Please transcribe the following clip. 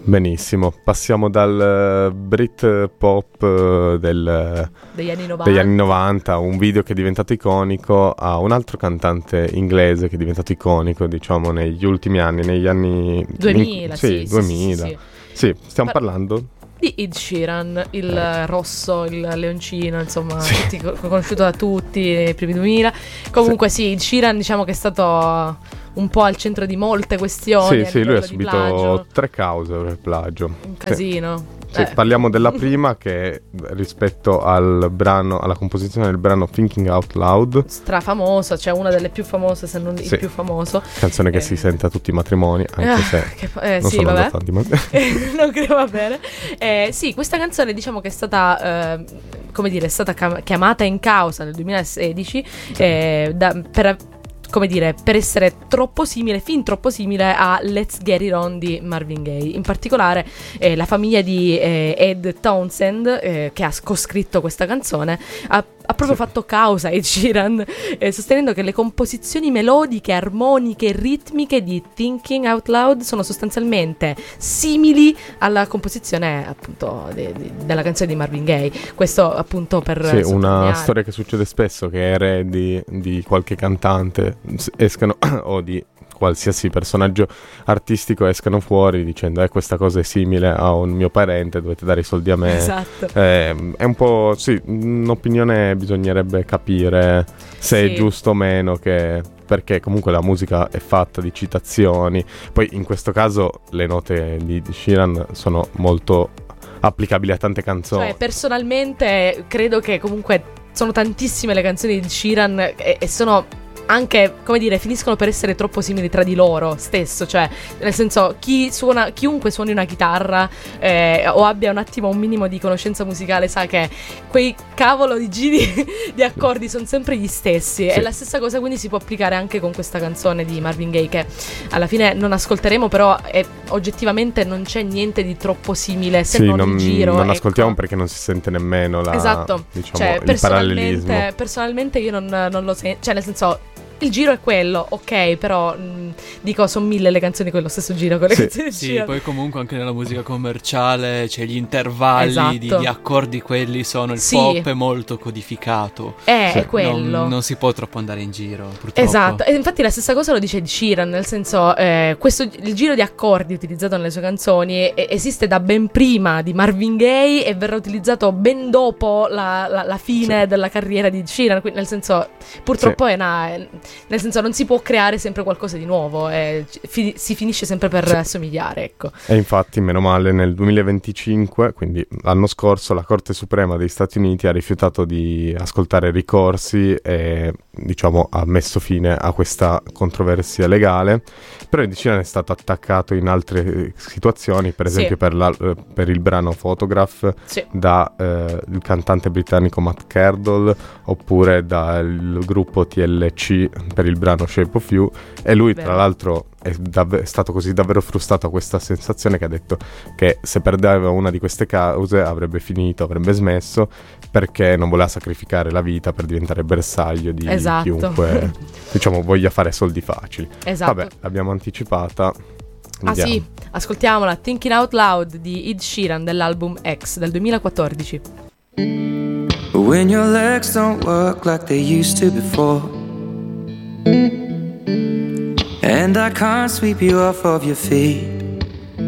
Benissimo, passiamo dal Britpop degli anni 90, un video che è diventato iconico, a un altro cantante inglese che è diventato iconico, diciamo, negli ultimi anni, negli anni 2000, sì, 2000. Sì, stiamo parlando di Ed Sheeran, il rosso, il leoncino, insomma, conosciuto da tutti nei primi 2000. Comunque sì, Ed Sheeran, diciamo che è stato un po' al centro di molte questioni. Sì, lui ha subito 3 cause per plagio. Un casino. Sì, parliamo della prima, che rispetto al brano, alla composizione del brano Thinking Out Loud, strafamosa, cioè una delle più famose, se non il più famoso, canzone che si sente a tutti i matrimoni, anche se non sono tanti, ma non credo, va bene. Sì, questa canzone, diciamo che è stata come dire, è stata chiamata in causa nel 2016 per essere troppo simile, fin troppo simile a Let's Get It On di Marvin Gaye. In particolare la famiglia di Ed Townsend, che ha scoscritto questa canzone, ha proprio fatto causa a Ed Sheeran, sostenendo che le composizioni melodiche, armoniche e ritmiche di Thinking Out Loud sono sostanzialmente simili alla composizione, appunto, della canzone di Marvin Gaye. Questo appunto per una storia che succede spesso, che eredi di qualche cantante escano o di qualsiasi personaggio artistico escano fuori dicendo questa cosa è simile a un mio parente, dovete dare i soldi a me. Esatto. È un po' un'opinione, bisognerebbe capire se è giusto o meno, perché comunque la musica è fatta di citazioni. Poi in questo caso le note di Sheeran sono molto applicabili a tante canzoni. Cioè, personalmente credo che comunque sono tantissime le canzoni di Sheeran e sono anche, come dire, finiscono per essere troppo simili tra di loro stesso. Cioè, nel senso, chiunque suoni una chitarra o abbia un attimo un minimo di conoscenza musicale sa che quei cavolo di giri di accordi sono sempre gli stessi. E la stessa cosa quindi si può applicare anche con questa canzone di Marvin Gaye, che alla fine non ascolteremo, però oggettivamente non c'è niente di troppo simile, se non il giro. Non ascoltiamo perché non si sente nemmeno esatto. Diciamo, cioè, il parallelismo. Personalmente io non lo sento, cioè nel senso, il giro è quello, ok, però dico, sono 1000 le canzoni con lo stesso giro, con le canzoni di Sheeran. Poi comunque anche nella musica commerciale c'è gli intervalli di accordi, quelli sono il pop è molto codificato. È quello. Non si può troppo andare in giro, purtroppo. Esatto, e infatti la stessa cosa lo dice Sheeran, nel senso, il giro di accordi utilizzato nelle sue canzoni esiste da ben prima di Marvin Gaye e verrà utilizzato ben dopo la fine della carriera di Sheeran, nel senso, purtroppo nel senso, non si può creare sempre qualcosa di nuovo, si finisce sempre per assomigliare, ecco. E infatti, meno male, nel 2025, quindi l'anno scorso, la Corte Suprema degli Stati Uniti ha rifiutato di ascoltare ricorsi e, diciamo, ha messo fine a questa controversia legale. Però Ed Sheeran è stato attaccato in altre situazioni, per esempio per il brano Photograph da il cantante britannico Matt Cardle, oppure dal gruppo TLC per il brano Shape of You, e lui tra l'altro è stato così davvero frustrato a questa sensazione che ha detto che se perdeva una di queste cause avrebbe smesso, perché non voleva sacrificare la vita per diventare bersaglio di chiunque diciamo voglia fare soldi facili. Esatto. Vabbè, l'abbiamo anticipata. Andiamo. Sì, ascoltiamola, Thinking Out Loud di Ed Sheeran dell'album X del 2014. When your legs don't work like they used to before, and I can't sweep you off of your feet,